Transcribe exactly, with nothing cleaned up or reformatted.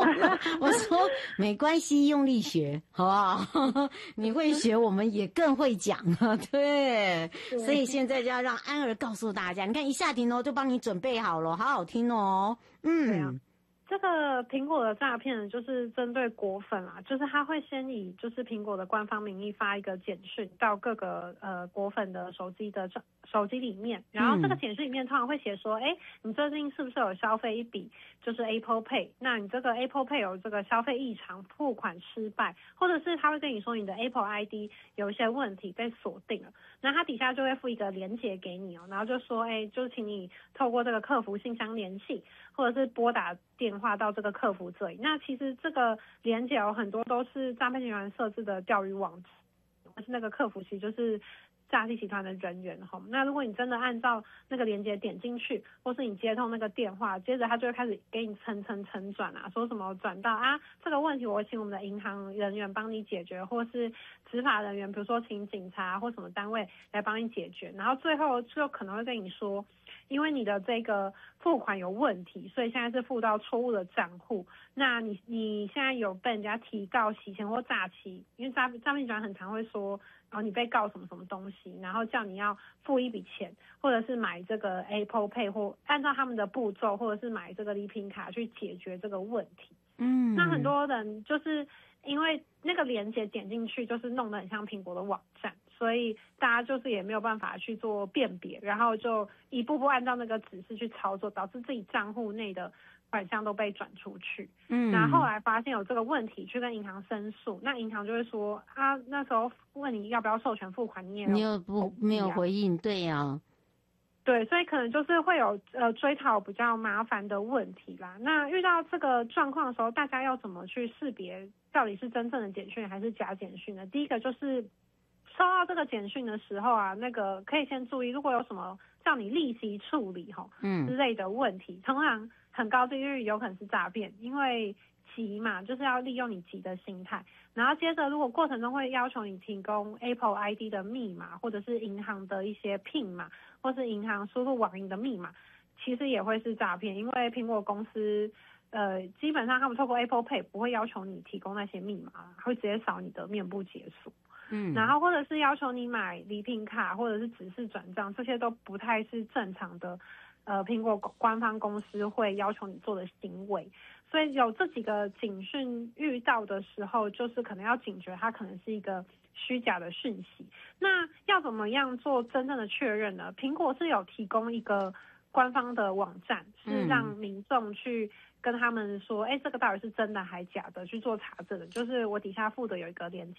了。我说没关系，用力学，好不好？你会学，我们也更会讲啊。对，所以现在就要让安儿告诉大家，你看一下停哦，就帮你准备好了，好好听哦。嗯。 对啊。这个苹果的诈骗就是针对果粉啦，就是他会先以就是苹果的官方名义发一个简讯到各个呃果粉的手机的手机里面，然后这个简讯里面通常会写说，哎，你最近是不是有消费一笔就是 Apple Pay？ 那你这个 Apple Pay 有这个消费异常、付款失败，或者是他会跟你说你的 Apple I D 有一些问题被锁定了，那他底下就会附一个连结给你哦，然后就说，哎，就请你透过这个客服信箱联系，或者是拨打电话到这个客服这里。那其实这个连结有很多都是诈骗集团设置的钓鱼网址，但是那个客服其实就是诈骗集团的人员哈。那如果你真的按照那个连结点进去，或是你接通那个电话，接着他就会开始给你层层层转啊，说什么转到啊这个问题我会请我们的银行人员帮你解决，或是执法人员，比如说请警察或什么单位来帮你解决，然后最后就可能会跟你说，因为你的这个付款有问题，所以现在是付到错误的账户。那你你现在有被人家提告洗钱或诈欺，因为诈诈骗集团很常会说，哦你被告什么什么东西，然后叫你要付一笔钱，或者是买这个 Apple Pay 或按照他们的步骤，或者是买这个礼品卡去解决这个问题。嗯，那很多人就是因为那个连结点进去，就是弄得很像苹果的网站，所以大家就是也没有办法去做辨别，然后就一步步按照那个指示去操作，导致自己账户内的款项都被转出去。嗯，然后后来发现有这个问题，去跟银行申诉，那银行就会说啊，那时候问你要不要授权付款，你也你有不没有回应，对呀、啊。 对，所以可能就是会有呃追讨比较麻烦的问题啦。那遇到这个状况的时候，大家要怎么去识别到底是真正的简讯还是假简讯呢？第一个就是收到这个简讯的时候啊，那个可以先注意，如果有什么叫你立即处理吼嗯之类的问题，通常很高几率有可能是诈骗，因为急嘛，就是要利用你急的心态。然后接着如果过程中会要求你提供 Apple I D 的密码，或者是银行的一些 P I N 码，或是银行输入网银的密码，其实也会是诈骗，因为苹果公司呃基本上他们透过 Apple Pay 不会要求你提供那些密码，会直接扫你的面部解锁。嗯，然后或者是要求你买礼品卡，或者是指示转账，这些都不太是正常的呃苹果官方公司会要求你做的行为。所以有这几个警讯遇到的时候，就是可能要警觉它可能是一个虚假的讯息。那要怎么样做真正的确认呢？苹果是有提供一个官方的网站，是让民众去跟他们说，哎、嗯，这个到底是真的还假的，去做查证的。就是我底下附的有一个链